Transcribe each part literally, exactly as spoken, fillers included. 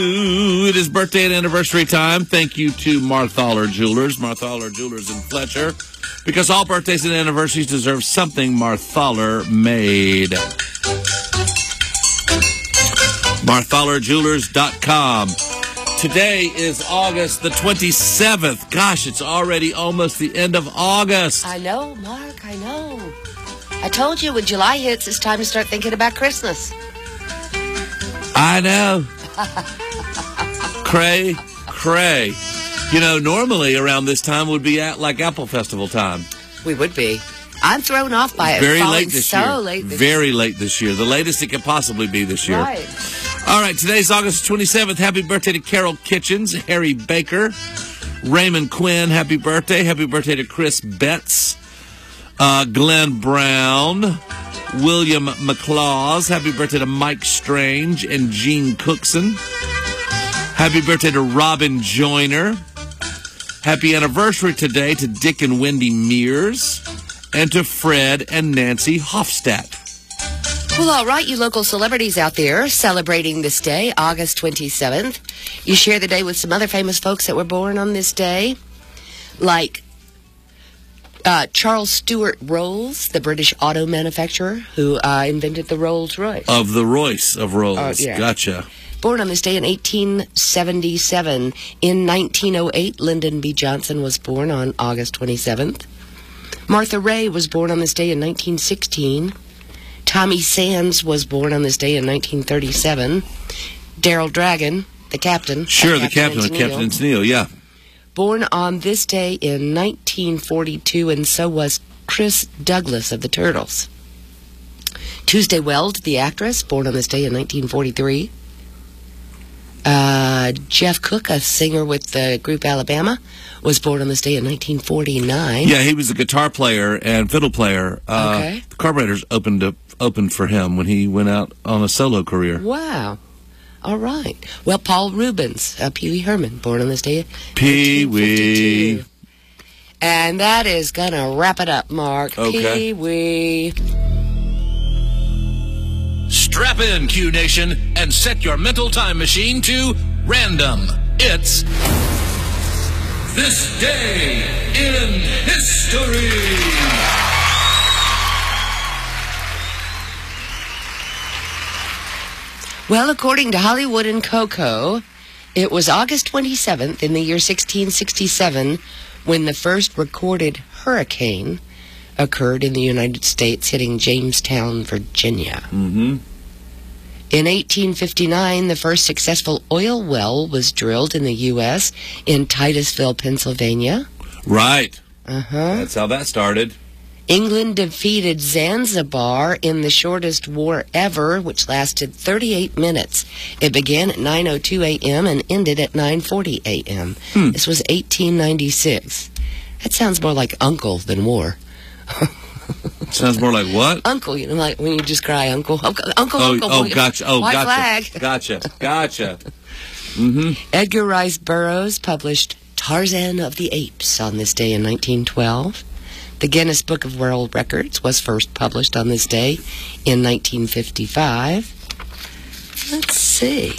Ooh, it is birthday and anniversary time. Thank you to Marthaler Jewelers, Marthaler Jewelers in Fletcher, because all birthdays and anniversaries deserve something Marthaler made. Marthaler Jewelers dot com. Today is August the twenty-seventh. Gosh, it's already almost the end of August. I know, Mark, I know. I told you when July hits, it's time to start thinking about Christmas. I know. Cray, cray. You know, normally around this time would be at like Apple Festival time. We would be. I'm thrown off by it. Very late this so year. Late this Very year. late this year. The latest it could possibly be this year. Right. All right, today's August twenty-seventh. Happy birthday to Carol Kitchens, Harry Baker, Raymond Quinn. Happy birthday. Happy birthday to Chris Betts, uh, Glenn Brown, William McClaws. Happy birthday to Mike Strange and Gene Cookson. Happy birthday to Robin Joyner. Happy anniversary today to Dick and Wendy Mears and to Fred and Nancy Hofstadt. Well, all right, you local celebrities out there celebrating this day, August twenty-seventh. You share the day with some other famous folks that were born on this day, like uh, Charles Stuart Rolls, the British auto manufacturer who uh, invented the Rolls-Royce. Of the Royce of Rolls. Uh, yeah. Gotcha. Born on this day in eighteen seventy-seven. In nineteen oh eight, Lyndon B. Johnson was born on August twenty-seventh. Martha Ray was born on this day in nineteen sixteen. Tommy Sands was born on this day in nineteen thirty-seven. Daryl Dragon, the captain. Sure, the captain of Captain and Tennille, yeah. Born on this day in nineteen forty-two, and so was Chris Douglas of the Turtles. Tuesday Weld, the actress, born on this day in nineteen forty-three. Uh, Jeff Cook, a singer with the group Alabama, was born on this day in nineteen forty-nine. Yeah, he was a guitar player and fiddle player. Uh, Okay. The Carburetors opened up, opened for him when he went out on a solo career. Wow. All right. Well, Paul Rubens, uh, Pee Wee Herman, born on this day. Pee Wee. And that is going to wrap it up, Mark. Okay. Pee Wee. Strap in, Q Nation, and set your mental time machine to random. It's This Day in History. Well, according to Hollywood and Coco, it was August twenty-seventh in the year sixteen sixty-seven when the first recorded hurricane occurred in the United States, hitting Jamestown, Virginia. Mm-hmm. In eighteen fifty-nine, the first successful oil well was drilled in the U S in Titusville, Pennsylvania. Right. Uh-huh. That's how that started. England defeated Zanzibar in the shortest war ever, which lasted thirty-eight minutes. It began at nine oh two a.m. and ended at nine forty a.m. Hmm. This was eighteen ninety-six. That sounds more like uncle than war. Sounds more like what? Uncle, you know, like when you just cry, uncle, uncle, uncle, Oh, uncle. oh, gotcha. Oh, White gotcha. flag. Gotcha. Gotcha. Mm-hmm. Edgar Rice Burroughs published Tarzan of the Apes on this day in nineteen twelve. The Guinness Book of World Records was first published on this day in nineteen fifty-five. Let's see.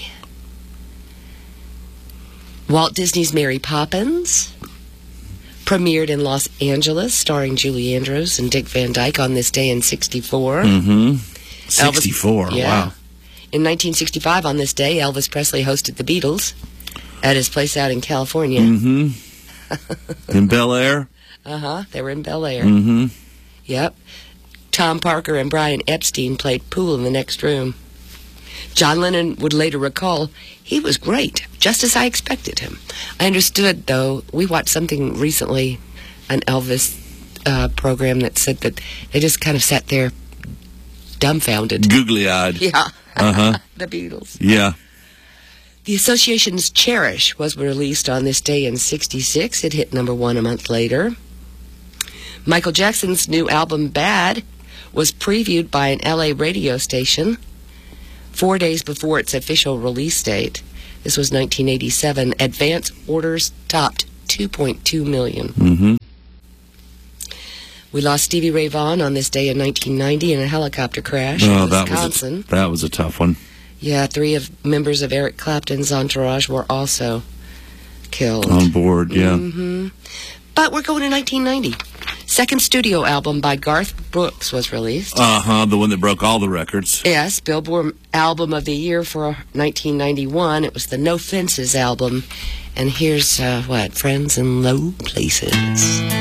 Walt Disney's Mary Poppins premiered in Los Angeles, starring Julie Andrews and Dick Van Dyke on this day in sixty-four. Mm-hmm. sixty-four, Elvis, yeah. Wow. In nineteen sixty-five, on this day, Elvis Presley hosted the Beatles at his place out in California. Mm-hmm. In Bel Air? Uh-huh. They were in Bel Air. Mm-hmm. Yep. Tom Parker and Brian Epstein played pool in the next room. John Lennon would later recall, he was great, just as I expected him. I understood, though, we watched something recently, an Elvis uh, program that said that they just kind of sat there dumbfounded. Googly-eyed. Yeah. Uh-huh. The Beatles. Yeah. The Association's Cherish was released on this day in sixty-six. It hit number one a month later. Michael Jackson's new album, Bad, was previewed by an L A radio station four days before its official release date. This was nineteen eighty-seven. Advance orders topped two point two million. Mm-hmm. We lost Stevie Ray Vaughan on this day in nineteen ninety in a helicopter crash Oh, in that Wisconsin. was a, that was a tough one. Yeah, three of members of Eric Clapton's entourage were also killed. On board, yeah. Mm-hmm. But we're going to nineteen ninety. Second studio album by Garth Brooks was released. Uh-huh, the one that broke all the records. Yes, Billboard Album of the Year for nineteen ninety-one. It was the No Fences album. And here's, uh, what, Friends in Low Places.